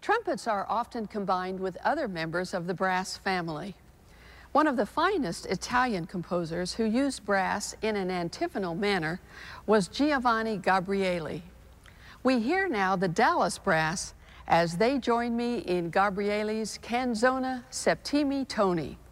Trumpets are often combined with other members of the brass family. One of the finest Italian composers who used brass in an antiphonal manner was Giovanni Gabrieli. We hear now the Dallas Brass as they join me in Gabrieli's Canzone Septimi Toni.